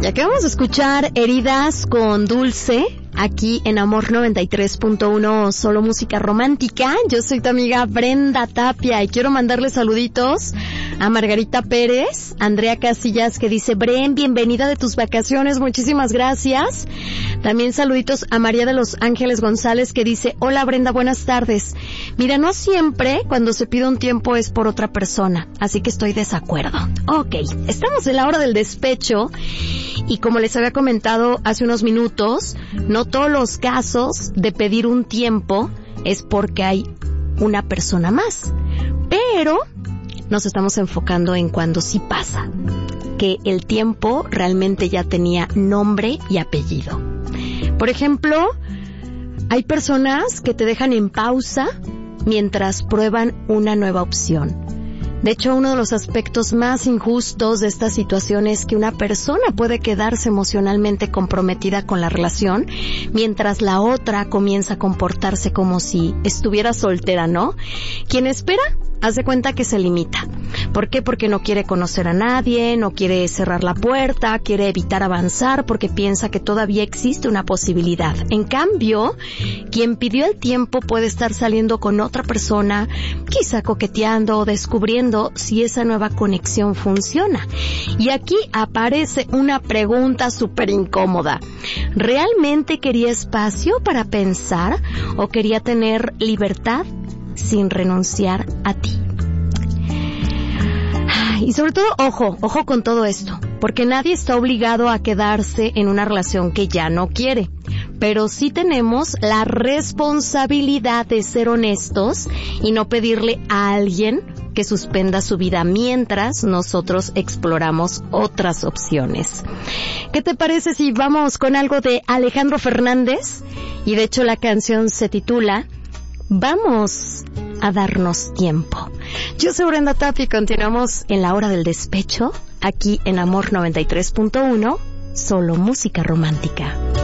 Y acabamos de escuchar Heridas con Dulce, aquí en Amor 93.1, solo música romántica. Yo soy tu amiga Brenda Tapia y quiero mandarle saluditos a Margarita Pérez, Andrea Casillas, que dice: Bren, bienvenida de tus vacaciones, muchísimas gracias. También saluditos a María de los Ángeles González, que dice: hola Brenda, buenas tardes. Mira, no siempre cuando se pide un tiempo es por otra persona, así que estoy desacuerdo. Ok, estamos en la hora del despecho y como les había comentado hace unos minutos, no todos los casos de pedir un tiempo es porque hay una persona más, pero nos estamos enfocando en cuando sí pasa, que el tiempo realmente ya tenía nombre y apellido. Por ejemplo, hay personas que te dejan en pausa mientras prueban una nueva opción. De hecho, uno de los aspectos más injustos de esta situación es que una persona puede quedarse emocionalmente comprometida con la relación mientras la otra comienza a comportarse como si estuviera soltera, ¿no? Quien espera hace cuenta que se limita. ¿Por qué? Porque no quiere conocer a nadie, no quiere cerrar la puerta, quiere evitar avanzar porque piensa que todavía existe una posibilidad. En cambio, quien pidió el tiempo puede estar saliendo con otra persona, quizá coqueteando o descubriendo si esa nueva conexión funciona. Y aquí aparece una pregunta súper incómoda. ¿Realmente quería espacio para pensar o quería tener libertad sin renunciar a ti? Y sobre todo, ojo con todo esto, porque nadie está obligado a quedarse en una relación que ya no quiere, pero sí tenemos la responsabilidad de ser honestos y no pedirle a alguien que suspenda su vida mientras nosotros exploramos otras opciones. ¿Qué te parece si vamos con algo de Alejandro Fernández? Y de hecho la canción se titula Vamos a darnos tiempo. Yo soy Brenda Tapia y continuamos en la hora del despecho, aquí en Amor 93.1, solo música romántica.